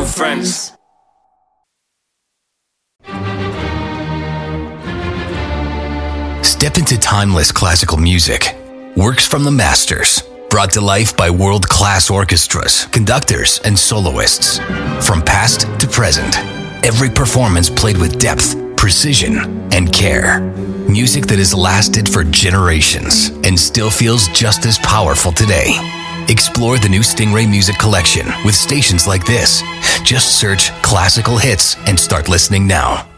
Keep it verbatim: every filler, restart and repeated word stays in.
friends. Step into timeless classical music. Works from the masters, brought to life by world-class orchestras, conductors, and soloists. From past to present, every performance played with depth, precision, and care. Music that has lasted for generations and still feels just as powerful today. Explore the new Stingray Music Collection with stations like this. Just search classical hits and start listening now.